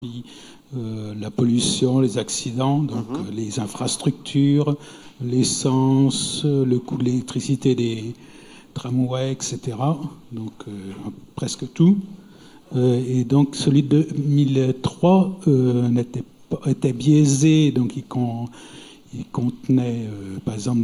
la pollution, les accidents, donc les infrastructures, l'essence, le coût de l'électricité des tramways, etc. Donc presque tout. Et donc celui de 2003 était biaisé, donc il contenait par exemple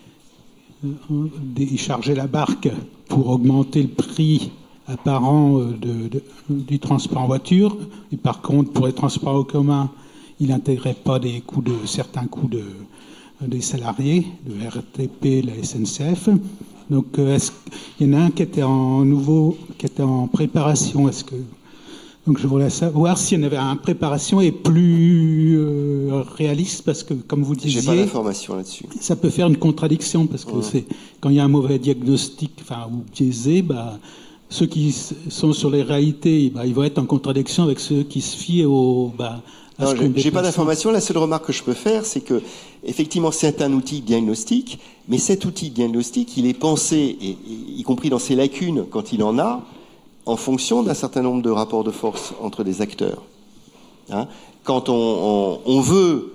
il chargeait la barque pour augmenter le prix apparent du transport en voiture. Et par contre, pour les transports en commun, il n'intégrait pas certains coûts des salariés, de RATP, la SNCF. Donc, il y en a un qui était en préparation. Donc, je voulais savoir s'il y en avait un préparation et plus réaliste, parce que, comme vous disiez, j'ai pas d'informations là-dessus. Ça peut faire une contradiction, parce que quand il y a un mauvais diagnostic, ou biaisé, ceux qui sont sur les réalités, ils vont être en contradiction avec ceux qui se fient j'ai pas d'informations. La seule remarque que je peux faire, c'est que effectivement, c'est un outil diagnostique, mais cet outil diagnostique, il est pensé, y compris dans ses lacunes, quand il en a, en fonction d'un certain nombre de rapports de force entre les acteurs. Quand on veut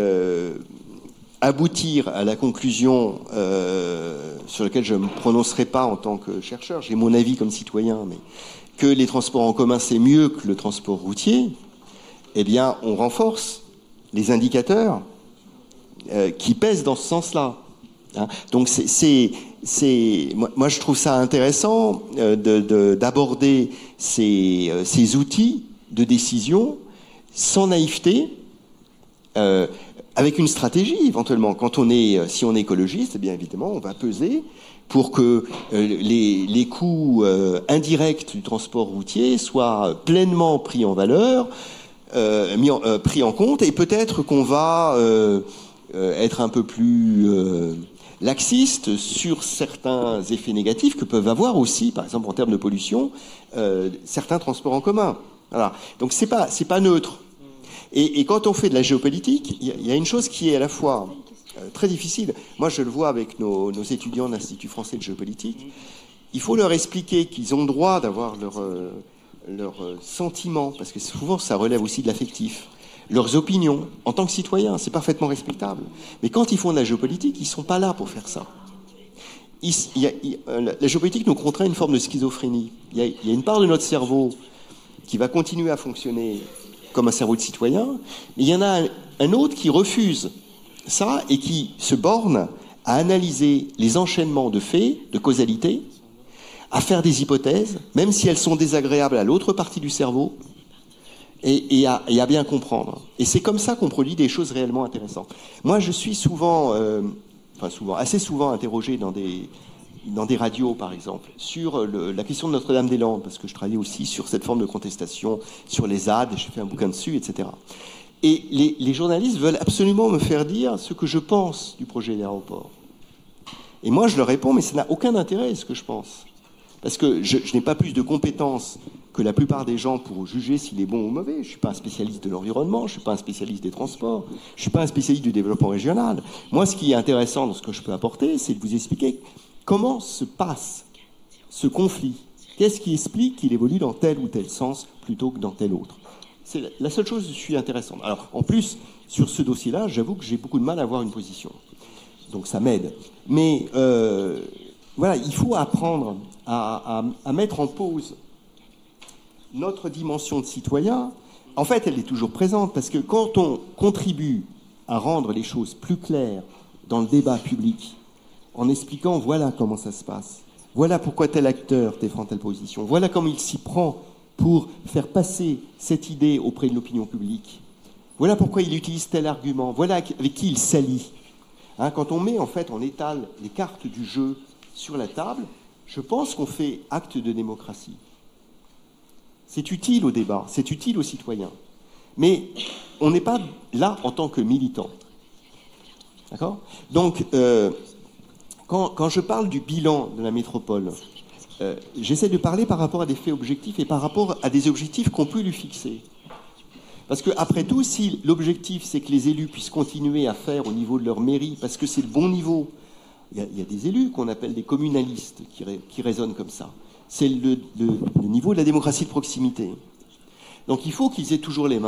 aboutir à la conclusion sur laquelle je ne me prononcerai pas en tant que chercheur, j'ai mon avis comme citoyen, mais que les transports en commun, c'est mieux que le transport routier, eh bien, on renforce les indicateurs qui pèsent dans ce sens-là. Donc, moi, je trouve ça intéressant d'aborder ces outils de décision sans naïveté, avec une stratégie éventuellement. Si on est écologiste, eh bien évidemment, on va peser pour que les coûts indirects du transport routier soient pleinement pris en valeur, pris en compte, et peut-être qu'on va être un peu plus laxiste sur certains effets négatifs que peuvent avoir aussi, par exemple en termes de pollution, certains transports en commun. Voilà. Donc c'est pas neutre. Et quand on fait de la géopolitique, il y a une chose qui est à la fois très difficile. Moi, je le vois avec nos étudiants de l'Institut français de géopolitique. Il faut leur expliquer qu'ils ont le droit d'avoir leurs sentiments, parce que souvent ça relève aussi de l'affectif, leurs opinions en tant que citoyens, c'est parfaitement respectable. Mais quand ils font de la géopolitique, ils sont pas là pour faire ça. La géopolitique nous contraint une forme de schizophrénie. Il y a une part de notre cerveau qui va continuer à fonctionner comme un cerveau de citoyen, mais il y en a un autre qui refuse ça et qui se borne à analyser les enchaînements de faits, de causalité, à faire des hypothèses, même si elles sont désagréables à l'autre partie du cerveau, et à bien comprendre. Et c'est comme ça qu'on produit des choses réellement intéressantes. Moi, je suis assez souvent interrogé dans des radios, par exemple, sur la question de Notre-Dame-des-Landes, parce que je travaillais aussi sur cette forme de contestation, sur les ZAD, j'ai fait un bouquin dessus, etc. Et les journalistes veulent absolument me faire dire ce que je pense du projet d'aéroport. Et moi, je leur réponds, mais ça n'a aucun intérêt, ce que je pense. Parce que je n'ai pas plus de compétences que la plupart des gens pour juger s'il est bon ou mauvais. Je ne suis pas un spécialiste de l'environnement, je ne suis pas un spécialiste des transports, je ne suis pas un spécialiste du développement régional. Moi, ce qui est intéressant dans ce que je peux apporter, c'est de vous expliquer comment se passe ce conflit. Qu'est-ce qui explique qu'il évolue dans tel ou tel sens plutôt que dans tel autre? C'est la seule chose que je suis intéressante. Alors, en plus, sur ce dossier-là, j'avoue que j'ai beaucoup de mal à avoir une position. Donc, ça m'aide. Mais voilà, il faut apprendre à mettre en pause notre dimension de citoyen. En fait, elle est toujours présente, parce que quand on contribue à rendre les choses plus claires dans le débat public, en expliquant voilà comment ça se passe, voilà pourquoi tel acteur défend telle position, voilà comment il s'y prend pour faire passer cette idée auprès de l'opinion publique, voilà pourquoi il utilise tel argument, voilà avec qui il s'allie. Quand on met, en fait, on étale les cartes du jeu sur la table, je pense qu'on fait acte de démocratie. C'est utile au débat, c'est utile aux citoyens. Mais on n'est pas là en tant que militant. D'accord ? Donc, quand je parle du bilan de la métropole, j'essaie de parler par rapport à des faits objectifs et par rapport à des objectifs qu'on peut lui fixer. Parce que, après tout, si l'objectif, c'est que les élus puissent continuer à faire au niveau de leur mairie, parce que c'est le bon niveau, il y a des élus qu'on appelle des communalistes qui raisonnent comme ça. C'est le niveau de la démocratie de proximité. Donc il faut qu'ils aient toujours les mains